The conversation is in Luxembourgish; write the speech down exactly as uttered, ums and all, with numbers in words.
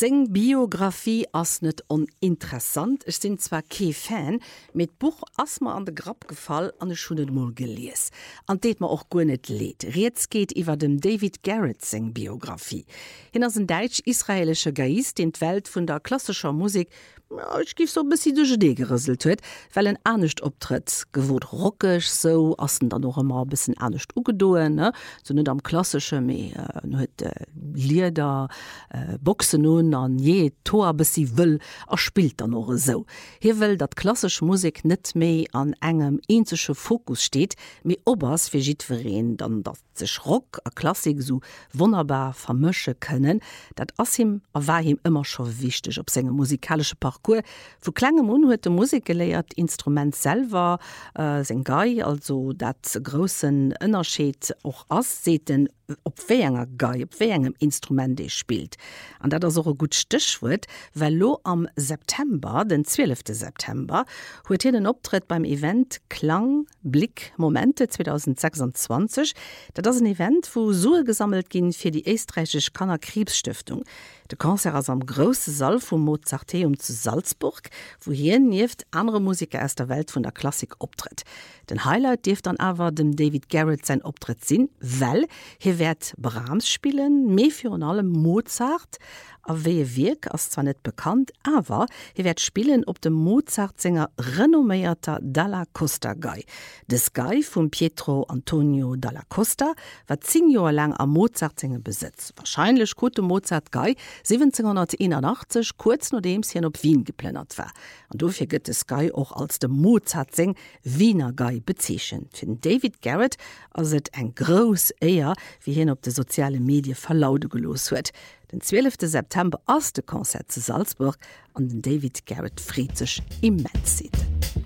Seng Biografie ass net oninteressant. Ich sind zwar ke Fan, mit Buch asma an de Grab gefall an de Schulmol gelees. An deet man auch go net leet. Reets geht iwwer dem David Garrett Seng Biografie. Hin ass een deitsch-israelsche Geist in d'Welt vun der klassischer Musik, ja, ich gif so bis de Gedee gerüsselt huet, weil en ernstcht optritt, gewot rockig so, assen dann noch immer bisssen ernstcht ugedoen, ne? So net am klassische me äh, huet äh, Lieder, äh, Boxen nun an je Tor bis sie will, er spielt dann noch so. Hier will dat klassisch Musik net méi an engem enzesche Fokus steht, mir obers fir jitveren, dann dat sech Rock a Klassik so wunderbar vermësche können, dat ass him a war him immer schon wichtig op senge musikalische Parcours. Wo klangem un huet de Musik geleiert Instrument selber äh, seng Gei, also dat großen Unterschied auch ass seten op wénger Gei, op wégem Instrument de spielt. An dat er so gut Stichwort, weil lo am September, den zwölften September, huet hier den Optritt beim Event Klang, Blick, Momente zwanzig sechsundzwanzig. Dat ist ein Event, wo Sue gesammelt gin fir die österreichische Kanner Krebsstiftung. De Konzert ist am grosse Saal vom Mozarteum zu Salzburg, wo hier nieft andere Musiker aus der Welt von der Klassik optritt. Den Highlight dürft dann aber dem David Garrett sein Optritt sinn, weil hier wird Brahms spielen, mehr für allem Mozart, a wehe Wirk as zwar net bekannt, aber hier wird spielen op dem Mozart-Sänger renomméierter Dalla Costa Gei. Des Gei von Pietro Antonio Dalla Costa war zehn Jahre lang am Mozart-Sänger besitzt. Wahrscheinlich gute Mozart Gei siebzehnhunderteinundachtzig, kurz nachdem es hier auf Wien geplännert war. Und dafür gibt es Gei auch als der Mozart-Sänger Wiener Gei bezeichnet. Für David Garrett also ein groß Eher, wie hier auf den sozialen Medien verlaute gelos wird. Den zwölften September ass de Konzert zu Salzburg an den David Garrett friet sich immens sieht.